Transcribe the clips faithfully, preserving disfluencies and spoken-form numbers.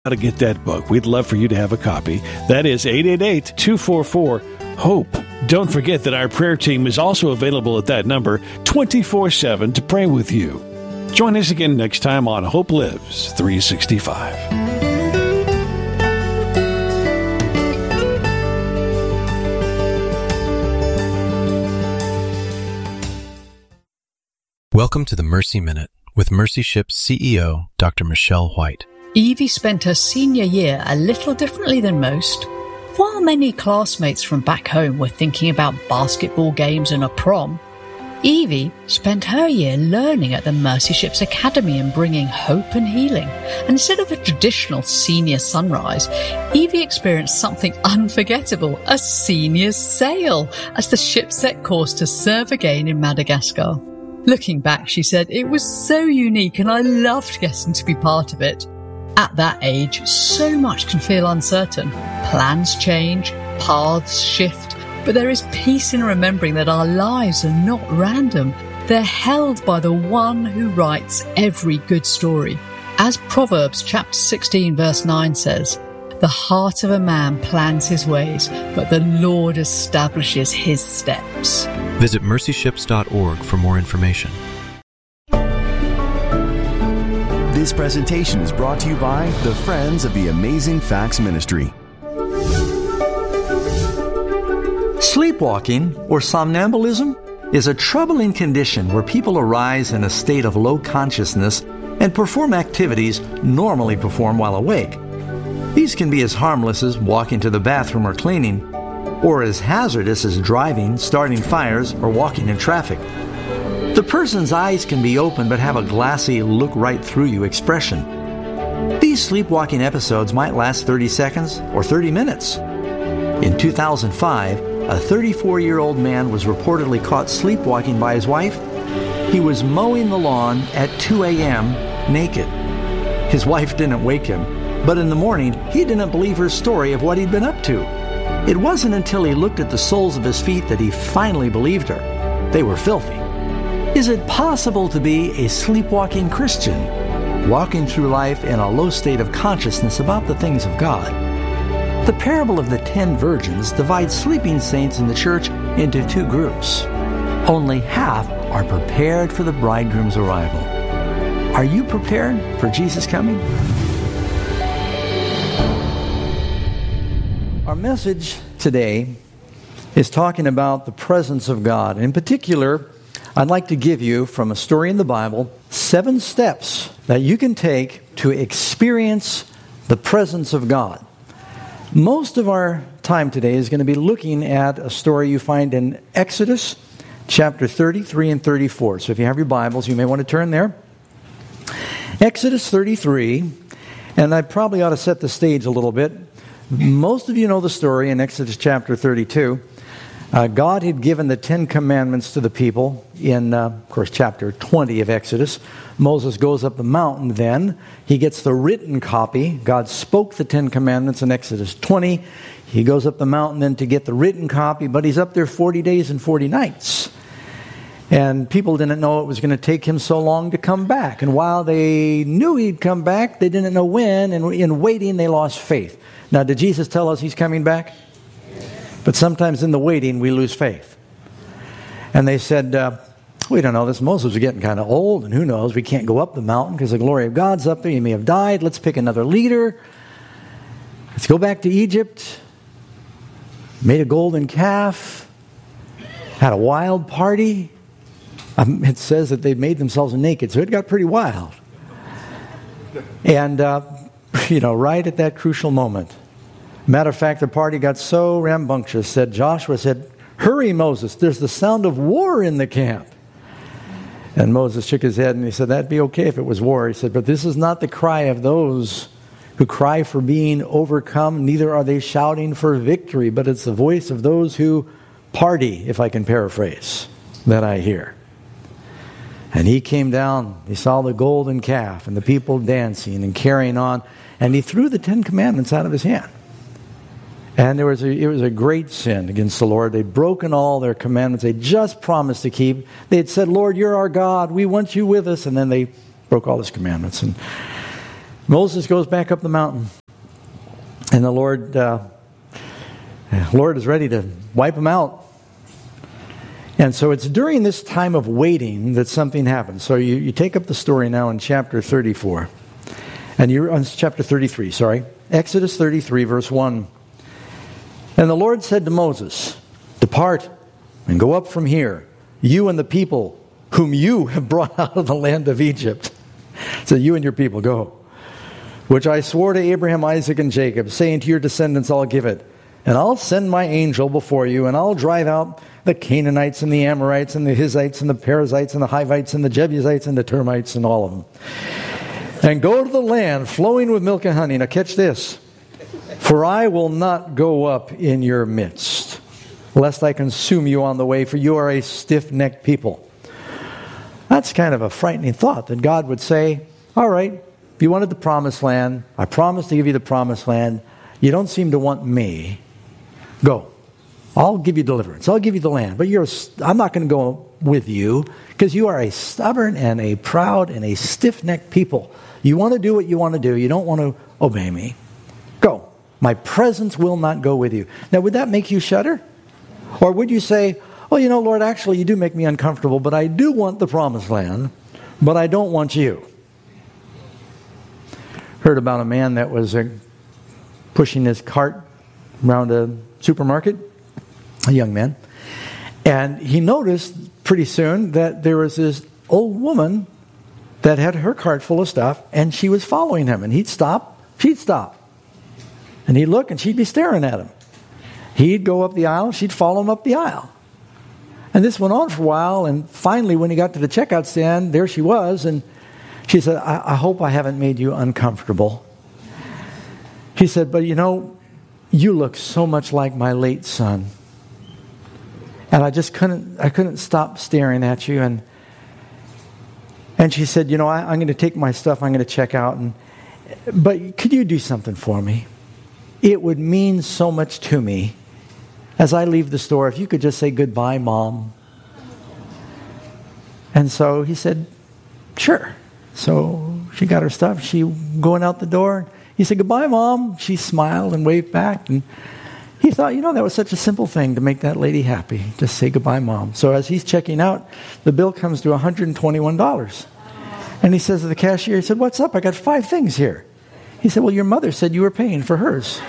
to get that book. We'd love for you to have a copy. That is eight eight eight, two four four, HOPE. Don't forget that our prayer team is also available at that number twenty-four seven to pray with you. Join us again next time on Hope Lives three sixty-five. Welcome to the Mercy Minute with Mercy Ship's C E O, Doctor Michelle White. Evie spent her senior year a little differently than most. While many classmates from back home were thinking about basketball games and a prom, Evie spent her year learning at the Mercy Ships Academy and bringing hope and healing. And instead of a traditional senior sunrise, Evie experienced something unforgettable, a senior sail, as the ship set course to serve again in Madagascar. Looking back, she said, it was so unique and I loved getting to be part of it. At that age, so much can feel uncertain. Plans change, paths shift, but there is peace in remembering that our lives are not random. They're held by the one who writes every good story. As Proverbs chapter sixteen verse nine says, the heart of a man plans his ways, but the Lord establishes his steps. Visit mercy ships dot org for more information. This presentation is brought to you by the Friends of the Amazing Facts Ministry. Sleepwalking, or somnambulism, is a troubling condition where people arise in a state of low consciousness and perform activities normally performed while awake. These can be as harmless as walking to the bathroom or cleaning, or as hazardous as driving, starting fires, or walking in traffic. The person's eyes can be open but have a glassy, look-right-through-you expression. These sleepwalking episodes might last thirty seconds or thirty minutes. In two thousand five, a thirty-four-year-old man was reportedly caught sleepwalking by his wife. He was mowing the lawn at two a.m. naked. His wife didn't wake him, but in the morning, he didn't believe her story of what he'd been up to. It wasn't until he looked at the soles of his feet that he finally believed her. They were filthy. Is it possible to be a sleepwalking Christian, walking through life in a low state of consciousness about the things of God? The parable of the ten virgins divides sleeping saints in the church into two groups. Only half are prepared for the bridegroom's arrival. Are you prepared for Jesus coming? Our message today is talking about the presence of God. In particular, I'd like to give you, from a story in the Bible, seven steps that you can take to experience the presence of God. Most of our time today is going to be looking at a story you find in Exodus chapter thirty-three and thirty-four. So if you have your Bibles, you may want to turn there. Exodus thirty-three, and I probably ought to set the stage a little bit. Most of you know the story in Exodus chapter thirty-two. Uh, God had given the Ten Commandments to the people in, uh, of course, chapter twenty of Exodus. Moses goes up the mountain then. He gets the written copy. God spoke the Ten Commandments in Exodus twenty. He goes up the mountain then to get the written copy, but he's up there forty days and forty nights. And people didn't know it was going to take him so long to come back. And while they knew he'd come back, they didn't know when. And in waiting, they lost faith. Now, did Jesus tell us he's coming back? But sometimes in the waiting, we lose faith. And they said, uh, we don't know, this Moses is getting kind of old, and who knows, we can't go up the mountain because the glory of God's up there. He may have died. Let's pick another leader. Let's go back to Egypt. Made a golden calf. Had a wild party. Um, it says that they made themselves naked, so it got pretty wild. And, uh, you know, right at that crucial moment, matter of fact, the party got so rambunctious, said Joshua said, hurry, Moses, there's the sound of war in the camp. And Moses shook his head and he said, that'd be okay if it was war. He said, but this is not the cry of those who cry for being overcome, neither are they shouting for victory, but it's the voice of those who party, if I can paraphrase, that I hear. And he came down, he saw the golden calf and the people dancing and carrying on, and he threw the Ten Commandments out of his hand. And there was a, it was a great sin against the Lord. They'd broken all their commandments they just promised to keep. They had said, Lord, you're our God. We want you with us. And then they broke all his commandments. And Moses goes back up the mountain. And the Lord, uh, Lord is ready to wipe him out. And so it's during this time of waiting that something happens. So you, you take up the story now in chapter thirty-four. And you're on chapter thirty-three, sorry. Exodus thirty-three, verse one. And the Lord said to Moses, depart and go up from here, you and the people whom you have brought out of the land of Egypt. So you and your people go. Which I swore to Abraham, Isaac, and Jacob, saying to your descendants, I'll give it. And I'll send my angel before you, and I'll drive out the Canaanites and the Amorites and the Hittites and the Perizzites and the Hivites and the Jebusites and the termites and all of them. And go to the land flowing with milk and honey. Now catch this. For I will not go up in your midst, lest I consume you on the way, for you are a stiff-necked people. That's kind of a frightening thought, that God would say, all right, if you wanted the promised land, I promised to give you the promised land. You don't seem to want me. Go. I'll give you deliverance. I'll give you the land. But you're, I'm not going to go with you because you are a stubborn and a proud and a stiff-necked people. You want to do what you want to do. You don't want to obey me. Go. My presence will not go with you. Now, would that make you shudder? Or would you say, well, you know, Lord, actually, you do make me uncomfortable, but I do want the promised land, but I don't want you. Heard about a man that was uh, pushing his cart around a supermarket, a young man, and he noticed pretty soon that there was this old woman that had her cart full of stuff, and she was following him, and he'd stop, she'd stop, and he'd look, and she'd be staring at him. He'd go up the aisle, she'd follow him up the aisle. And this went on for a while, and finally when he got to the checkout stand, there she was, and she said, I, I hope I haven't made you uncomfortable. He said, but you know, you look so much like my late son. And I just couldn't, I couldn't stop staring at you. And and she said, you know, I, I'm going to take my stuff, I'm going to check out. And but could you do something for me? It would mean so much to me as I leave the store if you could just say goodbye, Mom. And so he said, sure. So she got her stuff. She going out the door. He said, goodbye, Mom. She smiled and waved back. And he thought, you know, that was such a simple thing to make that lady happy. Just say goodbye, Mom. So as he's checking out, the bill comes to one hundred twenty-one dollars. And he says to the cashier, he said, what's up? I got five things here. He said, well, your mother said you were paying for hers.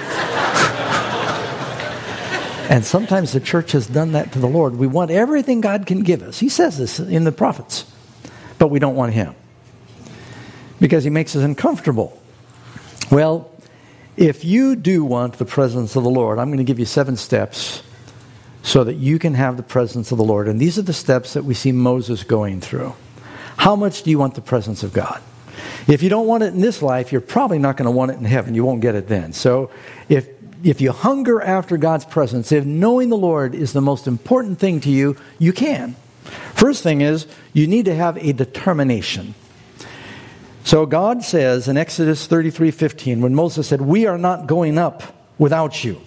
And sometimes the church has done that to the Lord. We want everything God can give us. He says this in the prophets. But we don't want Him, because He makes us uncomfortable. Well, if you do want the presence of the Lord, I'm going to give you seven steps so that you can have the presence of the Lord. And these are the steps that we see Moses going through. How much do you want the presence of God? If you don't want it in this life, you're probably not going to want it in heaven. You won't get it then. So if if you hunger after God's presence, if knowing the Lord is the most important thing to you, you can. First thing is, you need to have a determination. So God says in Exodus thirty-three fifteen, when Moses said, we are not going up without you.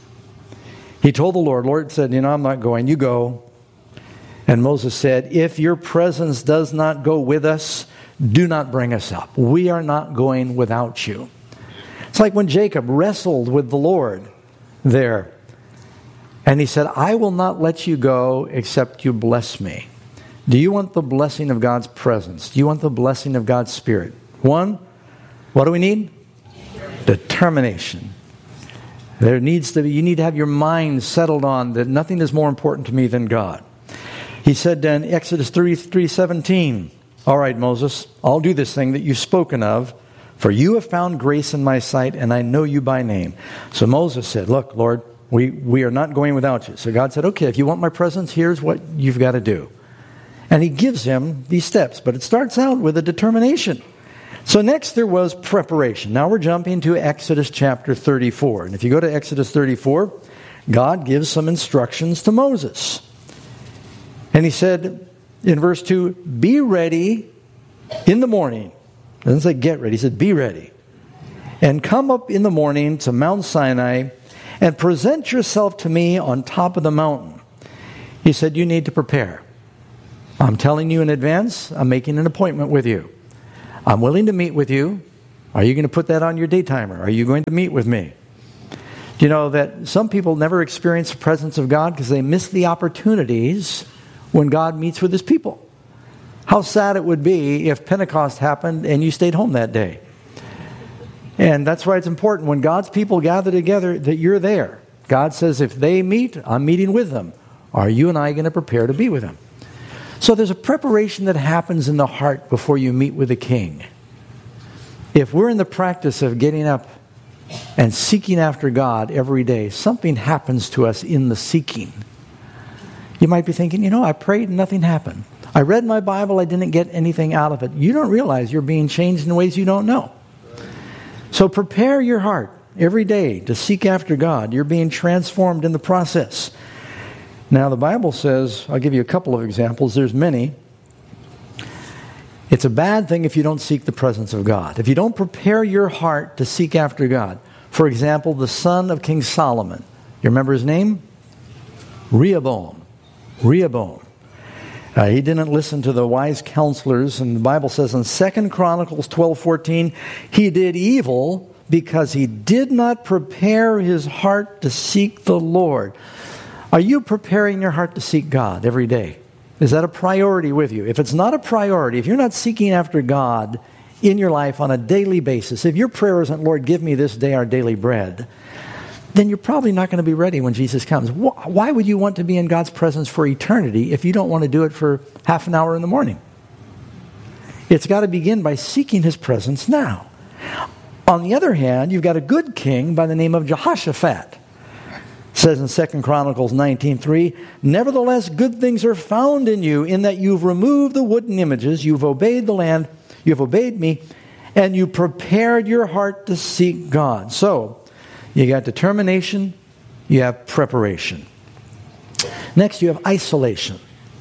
He told the Lord, Lord said, you know, I'm not going, you go. And Moses said, if your presence does not go with us, do not bring us up. We are not going without you. It's like when Jacob wrestled with the Lord there. And he said, I will not let you go except you bless me. Do you want the blessing of God's presence? Do you want the blessing of God's Spirit? One, what do we need? Determination. There needs to be, you need to have your mind settled on that nothing is more important to me than God. He said in Exodus thirty-three seventeen, all right, Moses, I'll do this thing that you've spoken of, for you have found grace in my sight, and I know you by name. So Moses said, look, Lord, we, we are not going without you. So God said, okay, if you want my presence, here's what you've got to do. And He gives him these steps, but it starts out with a determination. So next there was preparation. Now we're jumping to Exodus chapter thirty-four. And if you go to Exodus thirty-four, God gives some instructions to Moses. And He said in verse two, be ready in the morning. It doesn't say get ready. He said be ready. And come up in the morning to Mount Sinai and present yourself to me on top of the mountain. He said you need to prepare. I'm telling you in advance, I'm making an appointment with you. I'm willing to meet with you. Are you going to put that on your day timer? Are you going to meet with me? Do you know that some people never experience the presence of God because they miss the opportunities when God meets with His people? How sad it would be if Pentecost happened and you stayed home that day. And that's why it's important when God's people gather together that you're there. God says if they meet, I'm meeting with them. Are you and I going to prepare to be with them? So there's a preparation that happens in the heart before you meet with the King. If we're in the practice of getting up and seeking after God every day, something happens to us in the seeking. You might be thinking, you know, I prayed and nothing happened. I read my Bible, I didn't get anything out of it. You don't realize you're being changed in ways you don't know. So prepare your heart every day to seek after God. You're being transformed in the process. Now the Bible says, I'll give you a couple of examples, there's many. It's a bad thing if you don't seek the presence of God. If you don't prepare your heart to seek after God. For example, the son of King Solomon. You remember his name? Rehoboam. Rehoboam. Uh, he didn't listen to the wise counselors, and the Bible says in Second Chronicles twelve fourteen, he did evil because he did not prepare his heart to seek the Lord. Are you preparing your heart to seek God every day? Is that a priority with you? If it's not a priority, if you're not seeking after God in your life on a daily basis, if your prayer isn't, Lord, give me this day our daily bread, then you're probably not going to be ready when Jesus comes. Why would you want to be in God's presence for eternity if you don't want to do it for half an hour in the morning? It's got to begin by seeking His presence now. On the other hand, you've got a good king by the name of Jehoshaphat. It says in Second Chronicles nineteen three, nevertheless good things are found in you in that you've removed the wooden images, you've obeyed the land, you've obeyed me, and you prepared your heart to seek God. So, you got determination, you have preparation. Next, you have isolation.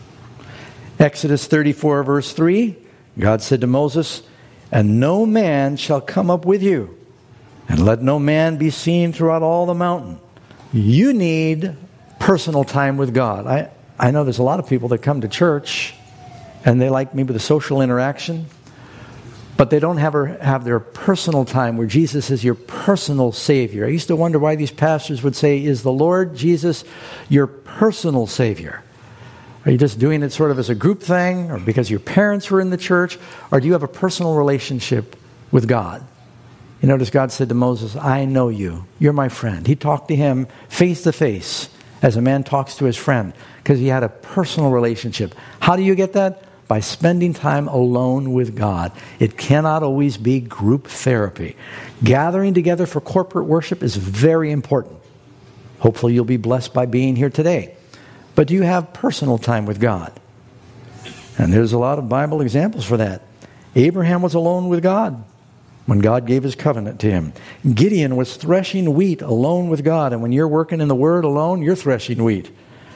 Exodus thirty-four, verse three, God said to Moses, and no man shall come up with you, and let no man be seen throughout all the mountain. You need personal time with God. I, I know there's a lot of people that come to church, and they like maybe the social interaction, but they don't have, have their personal time where Jesus is your personal Savior. I used to wonder why these pastors would say, is the Lord Jesus your personal Savior? Are you just doing it sort of as a group thing, or because your parents were in the church, or do you have a personal relationship with God? You notice God said to Moses, I know you. You're my friend. He talked to him face to face as a man talks to his friend because he had a personal relationship. How do you get that? By spending time alone with God. It cannot always be group therapy. Gathering together for corporate worship is very important. Hopefully you'll be blessed by being here today. But do you have personal time with God? And there's a lot of Bible examples for that. Abraham was alone with God when God gave His covenant to him. Gideon was threshing wheat alone with God. And when you're working in the Word alone, you're threshing wheat.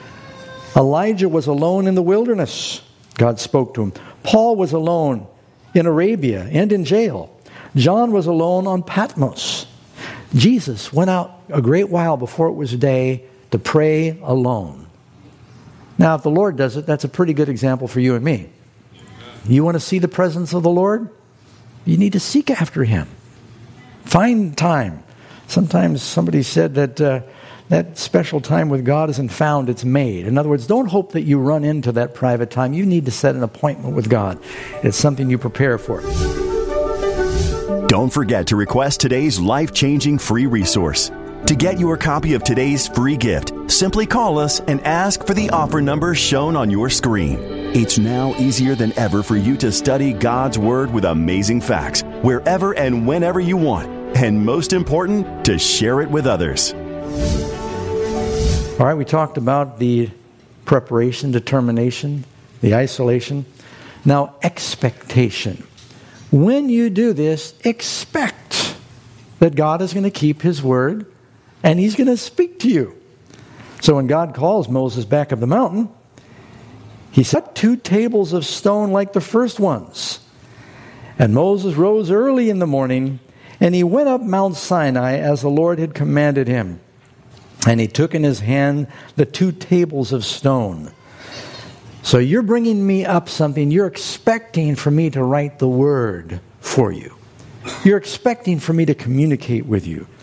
Elijah was alone in the wilderness. God spoke to him. Paul was alone in Arabia and in jail. John was alone on Patmos. Jesus went out a great while before it was day to pray alone. Now, if the Lord does it, that's a pretty good example for you and me. You want to see the presence of the Lord? You need to seek after Him. Find time. Sometimes somebody said that uh, that special time with God isn't found, it's made. In other words, don't hope that you run into that private time. You need to set an appointment with God. It's something you prepare for. Don't forget to request today's life-changing free resource. To get your copy of today's free gift, simply call us and ask for the offer number shown on your screen. It's now easier than ever for you to study God's Word with amazing facts, wherever and whenever you want. And most important, to share it with others. All right, we talked about the preparation, determination, the isolation. Now, expectation. When you do this, expect that God is going to keep His word and He's going to speak to you. So when God calls Moses back up the mountain, He set two tables of stone like the first ones. And Moses rose early in the morning, and he went up Mount Sinai as the Lord had commanded him. And he took in his hand the two tables of stone. So you're bringing me up something. You're expecting for me to write the word for you. You're expecting for me to communicate with you.